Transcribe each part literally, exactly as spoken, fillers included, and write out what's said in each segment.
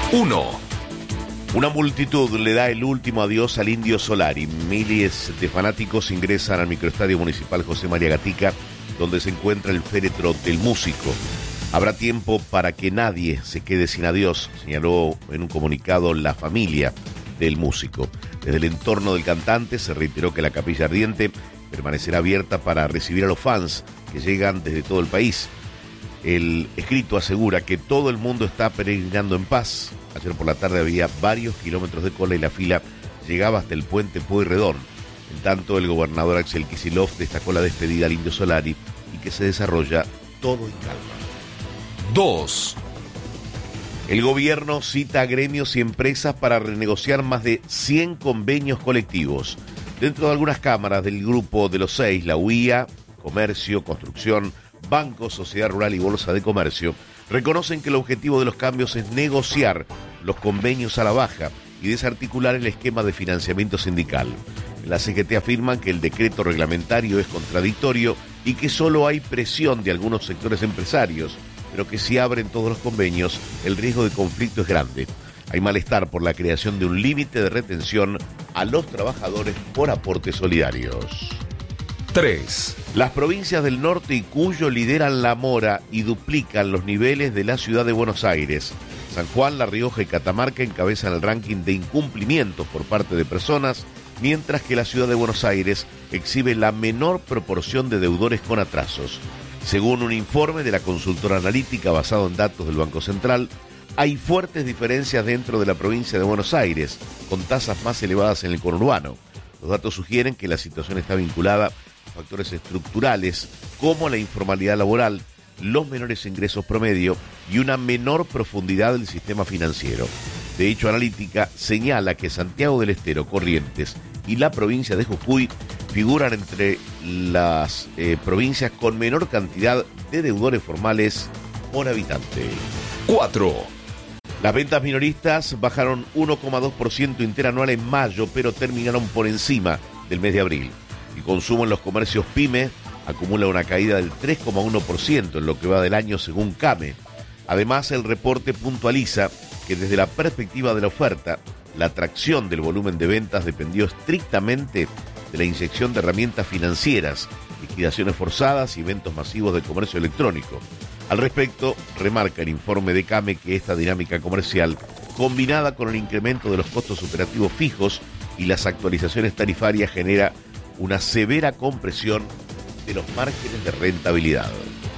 uno. Una multitud le da el último adiós al Indio Solari. Miles de fanáticos ingresan al microestadio municipal José María Gatica, donde se encuentra el féretro del músico. Habrá tiempo para que nadie se quede sin adiós, señaló en un comunicado la familia del músico. Desde el entorno del cantante se reiteró que la capilla ardiente permanecerá abierta para recibir a los fans que llegan desde todo el país. El escrito asegura que todo el mundo está peregrinando en paz. Ayer por la tarde había varios kilómetros de cola y la fila llegaba hasta el puente Pueyrredón. En tanto, el gobernador Axel Kicillof destacó la despedida al Indio Solari y que se desarrolla todo en calma. dos. El gobierno cita a gremios y empresas para renegociar más de cien convenios colectivos. Dentro de algunas cámaras del grupo de los seis, la U I A, Comercio, Construcción, Banco, Sociedad Rural y Bolsa de Comercio, reconocen que el objetivo de los cambios es negociar los convenios a la baja y desarticular el esquema de financiamiento sindical. En la C G T afirman que el decreto reglamentario es contradictorio y que solo hay presión de algunos sectores empresarios, pero que si abren todos los convenios, el riesgo de conflicto es grande. Hay malestar por la creación de un límite de retención a los trabajadores por aportes solidarios. tres. Las provincias del norte y Cuyo lideran la mora y duplican los niveles de la ciudad de Buenos Aires. San Juan, La Rioja y Catamarca encabezan el ranking de incumplimientos por parte de personas, mientras que la ciudad de Buenos Aires exhibe la menor proporción de deudores con atrasos. Según un informe de la consultora analítica basado en datos del Banco Central, hay fuertes diferencias dentro de la provincia de Buenos Aires, con tasas más elevadas en el conurbano. Los datos sugieren que la situación está vinculada a factores estructurales como la informalidad laboral, los menores ingresos promedio y una menor profundidad del sistema financiero. De hecho, Analítica señala que Santiago del Estero, Corrientes y la provincia de Jujuy figuran entre las eh, provincias con menor cantidad de deudores formales por habitante. cuatro. Las ventas minoristas bajaron uno coma dos por ciento interanual en mayo, pero terminaron por encima del mes de abril. El consumo en los comercios PYME acumula una caída del tres coma uno por ciento en lo que va del año según CAME. Además, el reporte puntualiza que desde la perspectiva de la oferta, la atracción del volumen de ventas dependió estrictamente de la inyección de herramientas financieras, liquidaciones forzadas y eventos masivos de comercio electrónico. Al respecto, remarca el informe de CAME que esta dinámica comercial, combinada con el incremento de los costos operativos fijos y las actualizaciones tarifarias, genera una severa compresión de los márgenes de rentabilidad.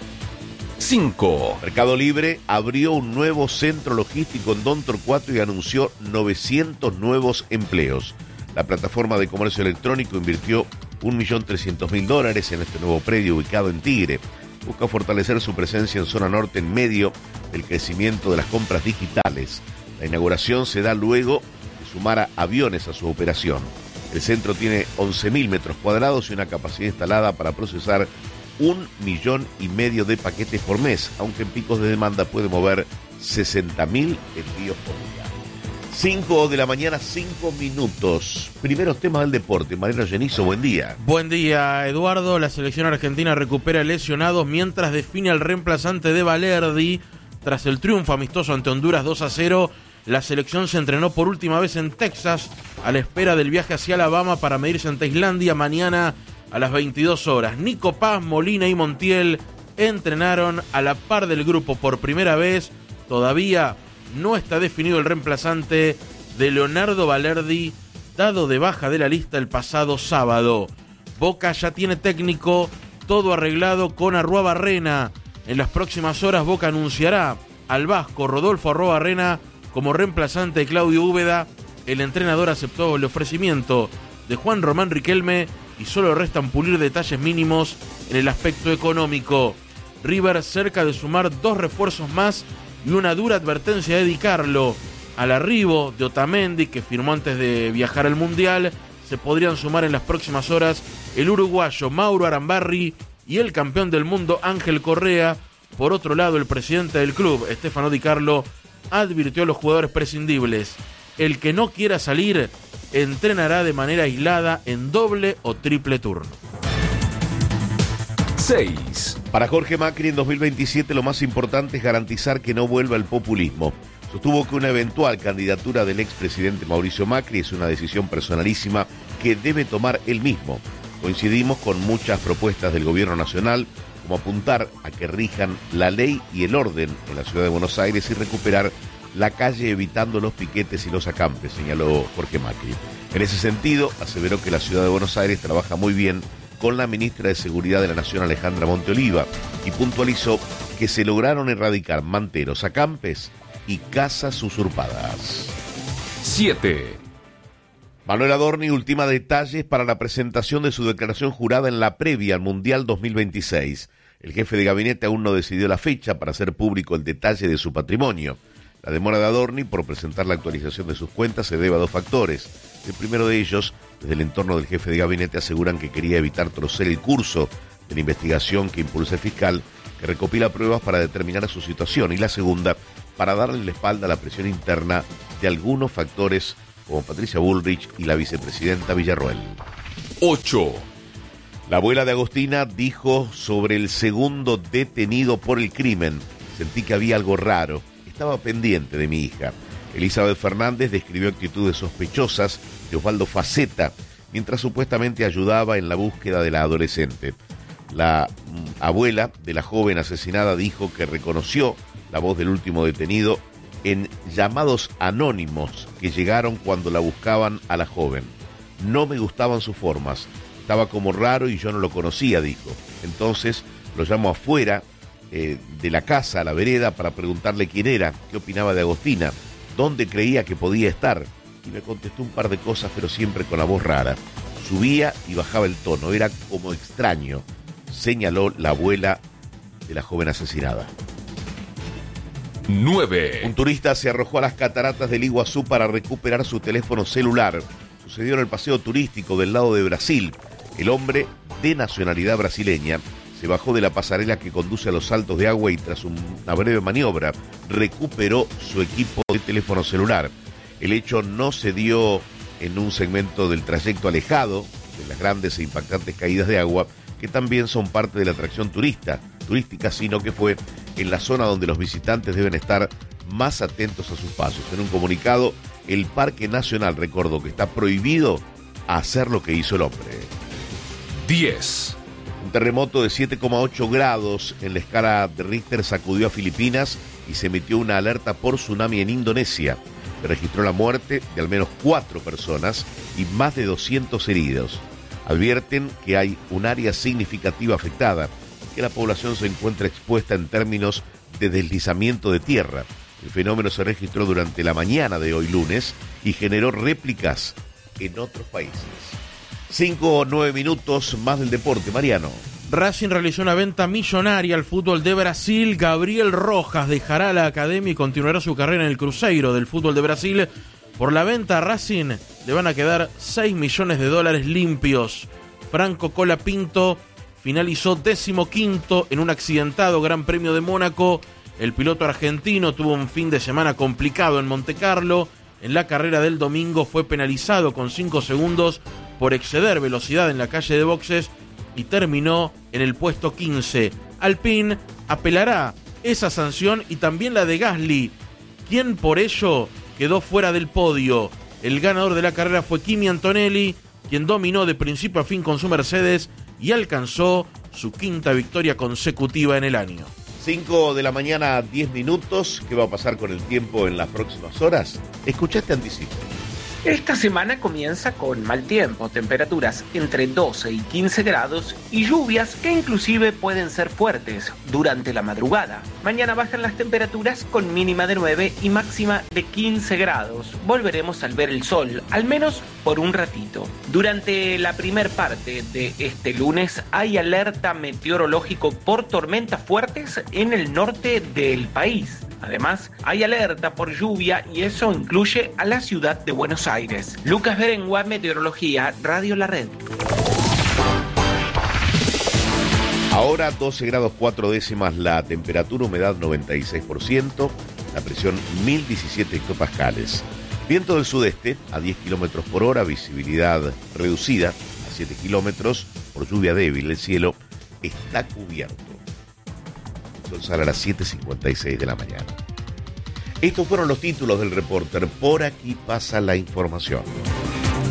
cinco. Mercado Libre abrió un nuevo centro logístico en Don Torcuato y anunció novecientos nuevos empleos. La plataforma de comercio electrónico invirtió un millón trescientos mil dólares en este nuevo predio ubicado en Tigre. Busca fortalecer su presencia en zona norte en medio del crecimiento de las compras digitales. La inauguración se da luego de sumar a aviones a su operación. El centro tiene once mil metros cuadrados y una capacidad instalada para procesar un millón y medio de paquetes por mes, aunque en picos de demanda puede mover sesenta mil envíos por día. cinco de la mañana, cinco minutos. Primeros temas del deporte. Mariano Genizo, buen día. Buen día, Eduardo. La selección argentina recupera lesionados mientras define al reemplazante de Valerdi. Tras el triunfo amistoso ante Honduras dos a cero, la selección se entrenó por última vez en Texas a la espera del viaje hacia Alabama para medirse ante Islandia mañana a las veintidós horas. Nico Paz, Molina y Montiel entrenaron a la par del grupo por primera vez. Todavía no está definido el reemplazante de Leonardo Valerdi, dado de baja de la lista el pasado sábado. Boca ya tiene técnico, todo arreglado con Arruabarrena. En las próximas horas Boca anunciará al vasco Rodolfo Arruabarrena como reemplazante de Claudio Úbeda. El entrenador aceptó el ofrecimiento de Juan Román Riquelme y solo restan pulir detalles mínimos en el aspecto económico. River cerca de sumar dos refuerzos más y una dura advertencia de Di Carlo. Al arribo de Otamendi, que firmó antes de viajar al Mundial, se podrían sumar en las próximas horas el uruguayo Mauro Arambarri y el campeón del mundo Ángel Correa. Por otro lado, el presidente del club, Stefano Di Carlo, advirtió a los jugadores prescindibles: el que no quiera salir entrenará de manera aislada en doble o triple turno. seis. Para Jorge Macri en dos mil veintisiete lo más importante es garantizar que no vuelva el populismo. Sostuvo que una eventual candidatura del expresidente Mauricio Macri es una decisión personalísima que debe tomar él mismo. Coincidimos con muchas propuestas del gobierno nacional, como apuntar a que rijan la ley y el orden en la ciudad de Buenos Aires y recuperar la calle evitando los piquetes y los acampes, señaló Jorge Macri. En ese sentido, aseveró que la ciudad de Buenos Aires trabaja muy bien con la ministra de Seguridad de la Nación, Alejandra Monteoliva, y puntualizó que se lograron erradicar manteros, acampes y casas usurpadas. siete. Manuel Adorni ultima detalles para la presentación de su declaración jurada en la previa al Mundial dos mil veintiséis. El jefe de gabinete aún no decidió la fecha para hacer público el detalle de su patrimonio. La demora de Adorni por presentar la actualización de sus cuentas se debe a dos factores. El primero de ellos, desde el entorno del jefe de gabinete aseguran que quería evitar torcer el curso de la investigación que impulsa el fiscal, que recopila pruebas para determinar su situación. Y la segunda, para darle la espalda a la presión interna de algunos factores como Patricia Bullrich y la vicepresidenta Villarroel. ocho. La abuela de Agostina dijo sobre el segundo detenido por el crimen: sentí que había algo raro, estaba pendiente de mi hija. Elizabeth Fernández describió actitudes sospechosas de Osvaldo Faceta, mientras supuestamente ayudaba en la búsqueda de la adolescente. La mm, abuela de la joven asesinada dijo que reconoció la voz del último detenido en llamados anónimos que llegaron cuando la buscaban a la joven. No me gustaban sus formas, estaba como raro y yo no lo conocía, dijo. Entonces lo llamo afuera eh, de la casa, a la vereda, para preguntarle quién era, qué opinaba de Agostina, dónde creía que podía estar. Y me contestó un par de cosas, pero siempre con la voz rara. Subía y bajaba el tono, era como extraño, señaló la abuela de la joven asesinada. nueve. Un turista se arrojó a las cataratas del Iguazú para recuperar su teléfono celular. Sucedió en el paseo turístico del lado de Brasil. El hombre, de nacionalidad brasileña, se bajó de la pasarela que conduce a los saltos de agua y tras una breve maniobra recuperó su equipo de teléfono celular. El hecho no se dio en un segmento del trayecto alejado de las grandes e impactantes caídas de agua, que también son parte de la atracción turista, turística, sino que fue en la zona donde los visitantes deben estar más atentos a sus pasos. En un comunicado, el Parque Nacional recordó que está prohibido hacer lo que hizo el hombre. diez. Un terremoto de siete coma ocho grados en la escala de Richter sacudió a Filipinas y se emitió una alerta por tsunami en Indonesia. Se registró la muerte de al menos cuatro personas y más de doscientos heridos. Advierten que hay un área significativa afectada y que la población se encuentra expuesta en términos de deslizamiento de tierra. El fenómeno se registró durante la mañana de hoy lunes y generó réplicas en otros países. Cinco o nueve minutos más del deporte, Mariano. Racing realizó una venta millonaria al fútbol de Brasil. Gabriel Rojas dejará la academia y continuará su carrera en el Cruzeiro del fútbol de Brasil. Por la venta a Racing le van a quedar seis millones de dólares limpios. Franco Colapinto finalizó decimoquinto en un accidentado Gran Premio de Mónaco. El piloto argentino tuvo un fin de semana complicado en Montecarlo. En la carrera del domingo fue penalizado con cinco segundos por exceder velocidad en la calle de boxes y terminó en el puesto quince. Alpine apelará esa sanción y también la de Gasly, quien por ello quedó fuera del podio. El ganador de la carrera fue Kimi Antonelli, quien dominó de principio a fin con su Mercedes y alcanzó su quinta victoria consecutiva en el año. cinco de la mañana, diez minutos. ¿Qué va a pasar con el tiempo en las próximas horas? Escucha este anticipo. Esta semana comienza con mal tiempo, temperaturas entre doce y quince grados y lluvias que inclusive pueden ser fuertes durante la madrugada. Mañana bajan las temperaturas con mínima de nueve y máxima de quince grados. Volveremos al ver el sol, al menos por un ratito. Durante la primer parte de este lunes hay alerta meteorológico por tormentas fuertes en el norte del país. Además, hay alerta por lluvia y eso incluye a la ciudad de Buenos Aires. Lucas Berengua, Meteorología, Radio La Red. Ahora doce grados cuatro décimas la temperatura, humedad noventa y seis por ciento, la presión mil diecisiete hectopascales. Viento del sudeste a diez kilómetros por hora, visibilidad reducida a siete kilómetros por lluvia débil. El cielo está cubierto. Sol sale a las siete cincuenta y seis de la mañana. Estos fueron los títulos del Reporter. Por aquí pasa la información.